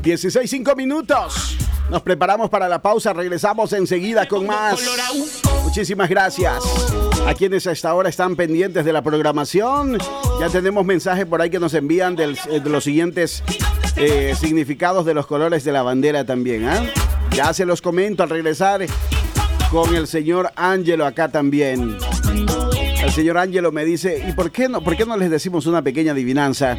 16:05 minutos. Nos preparamos para la pausa. Regresamos enseguida con más. Muchísimas gracias a quienes a esta hora están pendientes de la programación. Ya tenemos mensajes por ahí que nos envían de los siguientes significados de los colores de la bandera también. Ya se los comento al regresar con el señor Ángelo acá también. El señor Ángelo me dice, ¿y por qué no les decimos una pequeña adivinanza?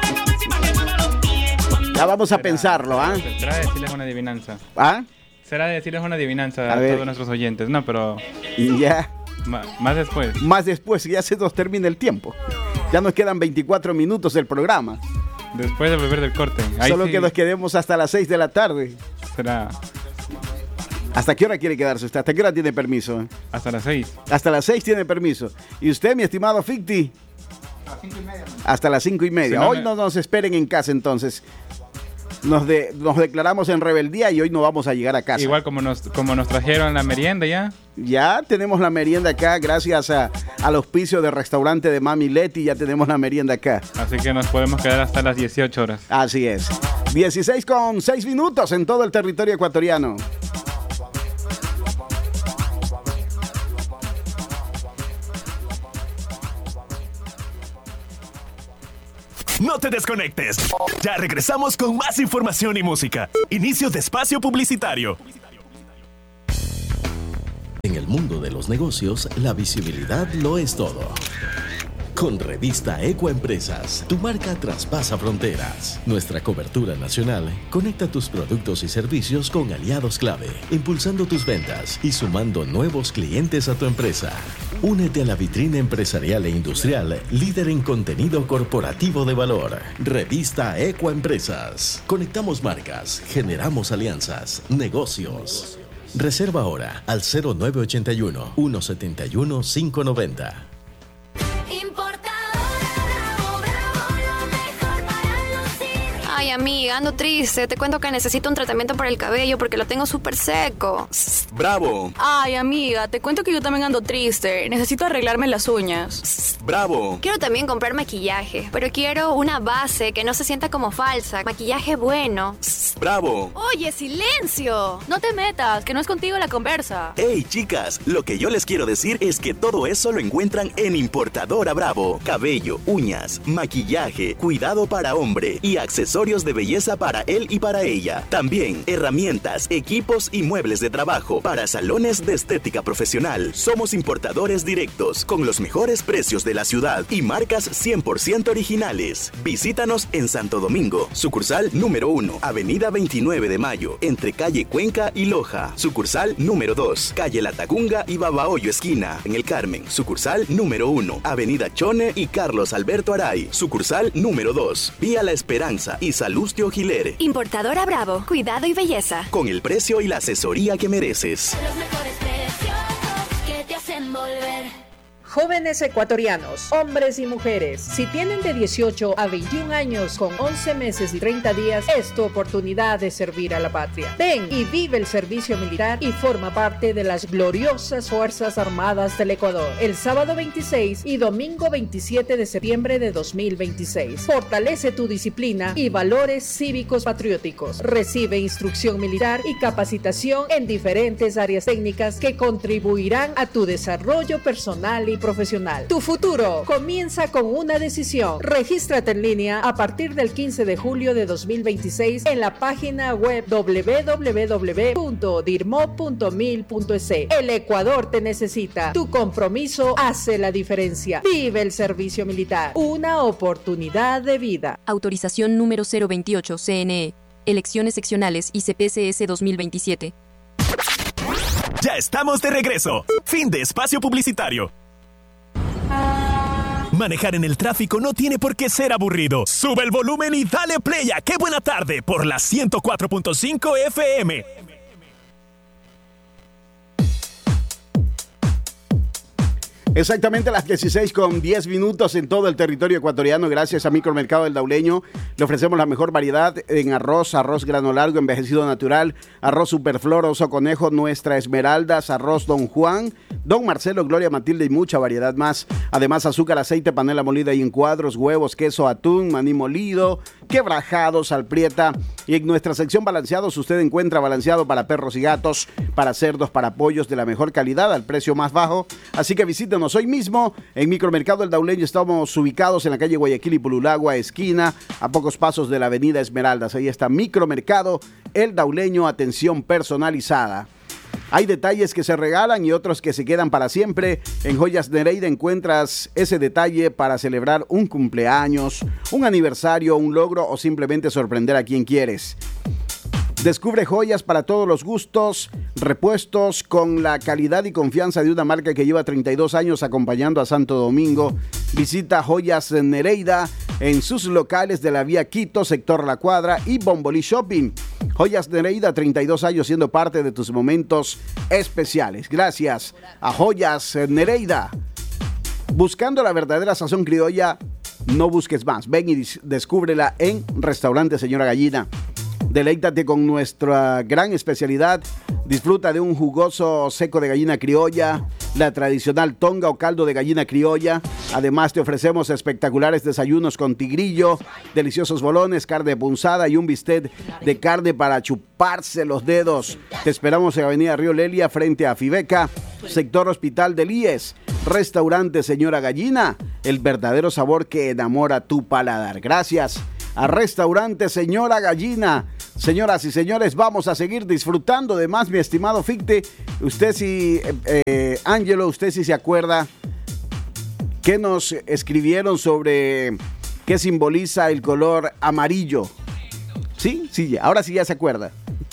Ya vamos a pensarlo, Será decirles una adivinanza. Será decirles una adivinanza a todos nuestros oyentes, no, pero... Ya. Más después. Más después, ya se nos termina el tiempo. Ya nos quedan 24 minutos del programa. Después de volver del corte. Solo sí, que nos quedemos hasta las 6 de la tarde. Será... ¿Hasta qué hora quiere quedarse usted? ¿Hasta qué hora tiene permiso? Hasta las 6. Hasta las 6 tiene permiso. ¿Y usted, mi estimado Ficti? A las 5:30. Hasta las 5:30. Si no, hoy no nos esperen en casa entonces. Nos declaramos en rebeldía y hoy no vamos a llegar a casa. Igual como nos trajeron la merienda ya. Ya tenemos la merienda acá, gracias al auspicio del restaurante de Mami Leti, ya tenemos la merienda acá. Así que nos podemos quedar hasta las 18 horas. Así es. 16:06 minutos en todo el territorio ecuatoriano. No te desconectes. Ya regresamos con más información y música. Inicio de espacio publicitario. En el mundo de los negocios, la visibilidad lo es todo. Con Revista Ecoempresas, tu marca traspasa fronteras. Nuestra cobertura nacional conecta tus productos y servicios con aliados clave, impulsando tus ventas y sumando nuevos clientes a tu empresa. Únete a la vitrina empresarial e industrial, líder en contenido corporativo de valor. Revista Ecoempresas. Conectamos marcas, generamos alianzas, negocios. Reserva ahora al 0981-171-590. Ay, amiga, ando triste. Te cuento que necesito un tratamiento para el cabello porque lo tengo súper seco. ¡Bravo! Ay, amiga, te cuento que yo también ando triste. Necesito arreglarme las uñas. ¡Bravo! Quiero también comprar maquillaje, pero quiero una base que no se sienta como falsa. Maquillaje bueno. ¡Bravo! Oye, silencio. No te metas, que no es contigo la conversa. ¡Hey, chicas! Lo que yo les quiero decir es que todo eso lo encuentran en Importadora Bravo. Cabello, uñas, maquillaje, cuidado para hombre y accesorios de belleza para él y para ella. También herramientas, equipos y muebles de trabajo para salones de estética profesional. Somos importadores directos con los mejores precios de la ciudad y marcas 100% originales. Visítanos en Santo Domingo, sucursal número 1, avenida 29 de Mayo, entre calle Cuenca y Loja. Sucursal número 2, calle Latacunga y Babahoyo esquina, en el Carmen. Sucursal número 1, avenida Chone y Carlos Alberto Aray. Sucursal número 2, vía La Esperanza y Salustio Giler. Importadora Bravo, cuidado y belleza. Con el precio y la asesoría que mereces. Los mejores precios que te hacen volver. Jóvenes ecuatorianos, hombres y mujeres, si tienen de 18 a 21 años con 11 meses y 30 días, es tu oportunidad de servir a la patria. Ven y vive el servicio militar y forma parte de las gloriosas Fuerzas Armadas del Ecuador. El sábado 26 y domingo 27 de septiembre de 2026. Fortalece tu disciplina y valores cívicos patrióticos. Recibe instrucción militar y capacitación en diferentes áreas técnicas que contribuirán a tu desarrollo personal y profesional. Tu futuro comienza con una decisión. Regístrate en línea a partir del 15 de julio de 2026 en la página web www.dirmo.mil.es. El Ecuador te necesita. Tu compromiso hace la diferencia. Vive el servicio militar. Una oportunidad de vida. Autorización número 028 CNE. Elecciones seccionales y CPCS 2027. Ya estamos de regreso. Fin de espacio publicitario. Manejar en el tráfico no tiene por qué ser aburrido. Sube el volumen y dale play a Qué Buena Tarde por la 104.5 FM. Exactamente las 16:10 en todo el territorio ecuatoriano. Gracias a Micromercado del Dauleño le ofrecemos la mejor variedad en arroz grano largo, envejecido natural, arroz Superflor, Oso Conejo, Nuestra Esmeraldas, arroz Don Juan, Don Marcelo, Gloria Matilde y mucha variedad más. Además, azúcar, aceite, panela molida y en cuadros, huevos, queso, atún, maní molido, quebrajado, salprieta. Y en nuestra sección balanceados usted encuentra balanceado para perros y gatos, para cerdos, para pollos de la mejor calidad al precio más bajo. Así que visítenos hoy mismo en Micromercado El Dauleño. Estamos ubicados en la calle Guayaquil y Pululagua, esquina, a pocos pasos de la avenida Esmeraldas. Ahí está Micromercado El Dauleño, atención personalizada. Hay detalles que se regalan y otros que se quedan para siempre. En Joyas Nereida encuentras ese detalle para celebrar un cumpleaños, un aniversario, un logro o simplemente sorprender a quien quieres. Descubre joyas para todos los gustos, repuestos con la calidad y confianza de una marca que lleva 32 años acompañando a Santo Domingo. Visita Joyas Nereida en sus locales de la vía Quito, sector La Cuadra y Bombolí Shopping. Joyas Nereida, 32 años siendo parte de tus momentos especiales. Gracias a Joyas Nereida. Buscando la verdadera sazón criolla, no busques más. Ven y descúbrela en Restaurante Señora Gallina. Deleítate con nuestra gran especialidad. Disfruta de un jugoso seco de gallina criolla, la tradicional tonga o caldo de gallina criolla. Además te ofrecemos espectaculares desayunos con tigrillo, deliciosos bolones, carne punzada y un bistec de carne para chuparse los dedos. Te esperamos en Avenida Río Lelia frente a Fibeca, sector Hospital del IES. Restaurante Señora Gallina, el verdadero sabor que enamora tu paladar. Gracias a Restaurante Señora Gallina. Señoras y señores, vamos a seguir disfrutando de más, mi estimado Ficte. Usted sí, Ángelo, usted sí se acuerda que nos escribieron sobre qué simboliza el color amarillo. Sí, ahora sí ya se acuerda.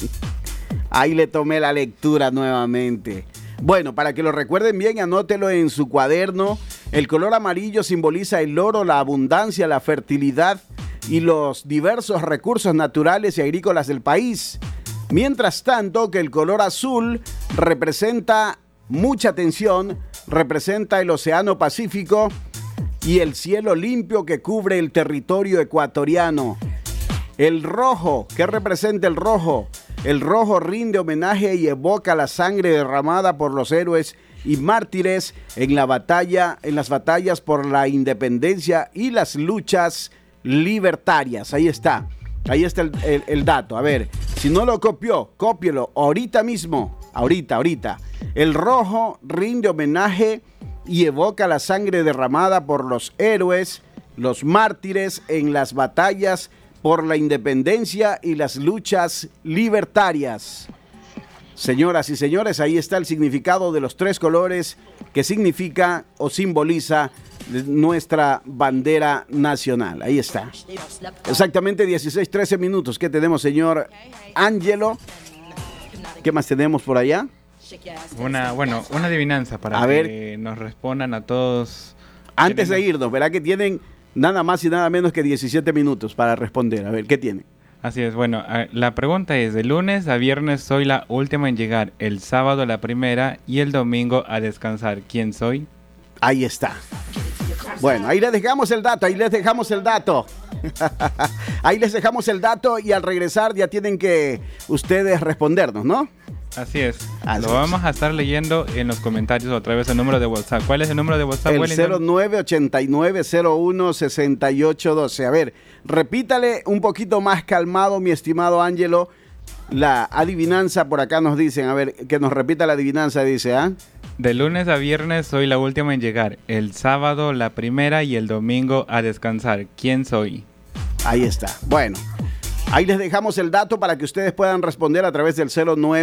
Ahí le tomé la lectura nuevamente. Bueno, para que lo recuerden bien, anótelo en su cuaderno. El color amarillo simboliza el oro, la abundancia, la fertilidad y los diversos recursos naturales y agrícolas del país. Mientras tanto, que el color azul representa mucha atención, representa el Océano Pacífico y el cielo limpio que cubre el territorio ecuatoriano. El rojo, ¿qué representa el rojo? El rojo rinde homenaje y evoca la sangre derramada por los héroes y mártires en las batallas por la independencia y las luchas libertarias. Ahí está el dato. A ver, si no lo copió, cópielo ahorita mismo, ahorita. El rojo rinde homenaje y evoca la sangre derramada por los héroes, los mártires en las batallas por la independencia y las luchas libertarias. Señoras y señores, ahí está el significado de los tres colores que significa o simboliza nuestra bandera nacional. Ahí está. Exactamente 13 minutos. ¿Qué tenemos, señor Ángelo? ¿Qué más tenemos por allá? Una adivinanza para que nos respondan a todos. Antes de irnos, verá que tienen nada más y nada menos que 17 minutos para responder. A ver, ¿qué tienen? Así es, bueno, la pregunta es, de lunes a viernes soy la última en llegar, el sábado la primera y el domingo a descansar. ¿Quién soy? Ahí está. Bueno, ahí les dejamos el dato. Ahí les dejamos el dato y al regresar ya tienen que ustedes respondernos, ¿no? Así es. Lo vamos a estar leyendo en los comentarios otra vez el número de WhatsApp. ¿Cuál es el número de WhatsApp? El 0989016812. A ver, repítale un poquito más calmado, mi estimado Ángelo. La adivinanza por acá nos dicen. A ver, que nos repita la adivinanza, dice, ¿ah? De lunes a viernes soy la última en llegar. El sábado la primera y el domingo a descansar. ¿Quién soy? Ahí está. Bueno. Ahí les dejamos el dato para que ustedes puedan responder a través del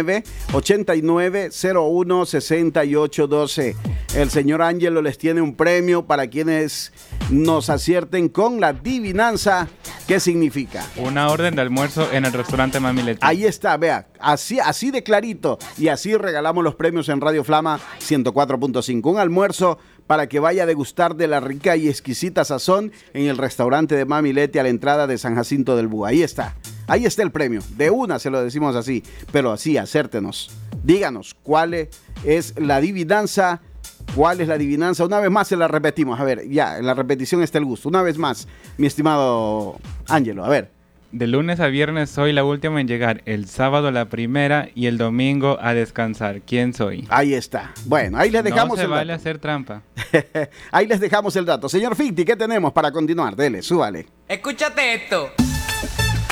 0989016812. El señor Ángelo les tiene un premio para quienes nos acierten con la adivinanza. ¿Qué significa? Una orden de almuerzo en el restaurante Mami Leti. Ahí está, vea, así de clarito. Y así regalamos los premios en Radio Flama 104.5. Un almuerzo para que vaya a degustar de la rica y exquisita sazón en el restaurante de Mami Leti a la entrada de San Jacinto del Búho. Ahí está el premio. De una se lo decimos así, pero así, acértenos. Díganos cuál es la adivinanza ¿Cuál es la adivinanza? Una vez más se la repetimos. A ver, ya, en la repetición está el gusto. Una vez más, mi estimado Ángelo, a ver. De lunes a viernes soy la última en llegar, el sábado la primera y el domingo a descansar. ¿Quién soy? Ahí está. Bueno, ahí les dejamos no se el vale dato. hacer trampa. Ahí les dejamos el dato. Señor Ficti, ¿qué tenemos para continuar? Dele, súbale. Escúchate esto.